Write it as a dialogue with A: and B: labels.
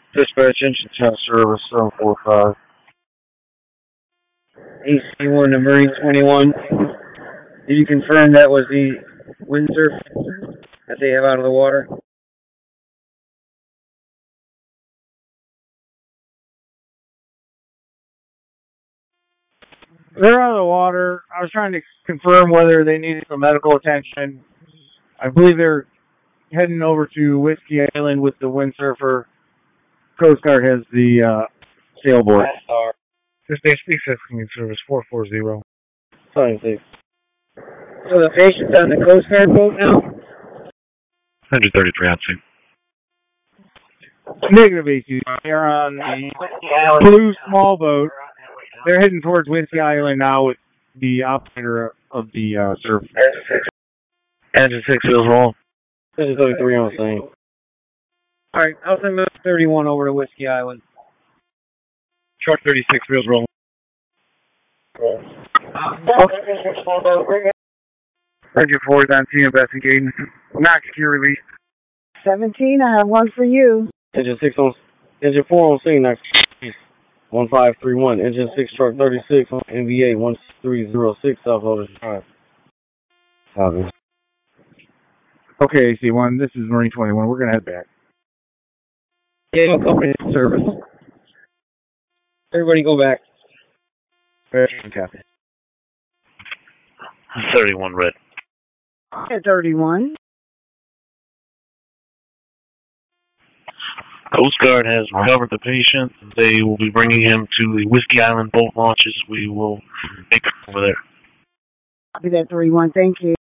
A: Dispatch engine 10 service 745. AC1 to Marine 21. Did you confirm that was the windsurf that they have out of the water?
B: They're out of the water. I was trying to confirm whether they needed some medical attention. I believe they're heading over to Whiskey Island with the windsurfer. Coast Guard has the sailboat. This day speaks escalating service 440.
A: Fine, thanks. So the patient's on the Coast Guard boat now?
C: 133 out to.
B: Negative AC. They're on the blue small boat. They're heading towards Whiskey Island now with the operator of the surf.
A: Engine 6 wheels roll. Engine 33 on scene. Alright, I'll send the 31 over to Whiskey Island.
C: Truck 36 wheels roll.
B: Engine 4 is on scene investigating. Not secure release.
D: 17, I have one for you.
A: Engine 4 on scene next. 1531. Engine 6 truck 36 on NVA 1306 South Lotus Drive. Copy.
B: Okay, AC1, this is Marine 21. We're going to head back.
A: Yeah, company service. Everybody go back.
B: Copy.
C: 31 red.
D: 31.
C: Coast Guard has recovered the patient. They will be bringing him to the Whiskey Island boat launches. We will take him over there.
D: Copy that 31. Thank you.